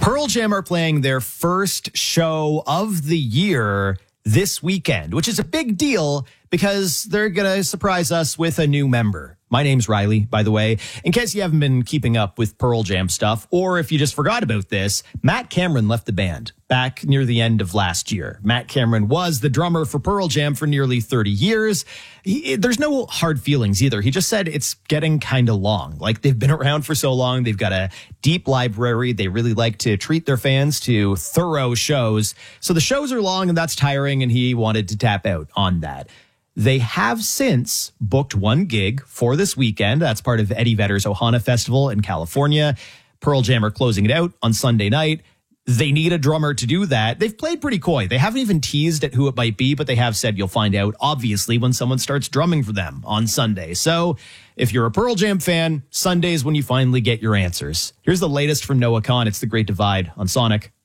Pearl Jam are playing their first show of the year this weekend, which is a big deal because they're going to surprise us with a new member. My name's Riley, by the way. In case you haven't been keeping up with Pearl Jam stuff, or if you just forgot about this, Matt Cameron left the band back near the end of last year. Matt Cameron was the drummer for Pearl Jam for nearly 30 years. There's no hard feelings either. He just said it's getting kind of long. Like, they've been around for so long. They've got a deep library. They really like to treat their fans to thorough shows. So the shows are long and that's tiring, and he wanted to tap out on that. They have since booked one gig for this weekend. That's part of Eddie Vedder's Ohana Festival in California. Pearl Jam are closing it out on Sunday night. They need a drummer to do that. They've played pretty coy. They haven't even teased at who it might be, but they have said you'll find out, obviously, when someone starts drumming for them on Sunday. So if you're a Pearl Jam fan, Sunday's when you finally get your answers. Here's the latest from Noah Khan. It's The Great Divide on Sonic.